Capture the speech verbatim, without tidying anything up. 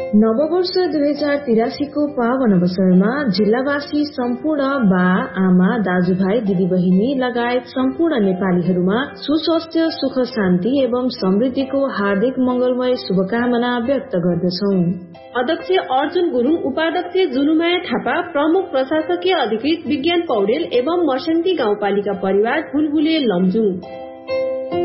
नववर्ष दुई हजार तिरासीको पावन अवसरमा जिल्लावासी सम्पूर्ण बा आमा दाजुभाइ दिदीबहिनी लगायत सम्पूर्ण नेपालीहरूमा सुस्वास्थ्य सुख शान्ति एवं समृद्धिको हार्दिक मंगलमय शुभकामना व्यक्त गर्दछौ। अध्यक्ष अर्जुन गुरुङ, उपाध्यक्ष जुनुमाया थापा, प्रमुख प्रशासकीय अधिकृत विज्ञान पौडेल एवं मर्सेन्ती गाउँपालिका परिवार फुलबुले लमजुङ।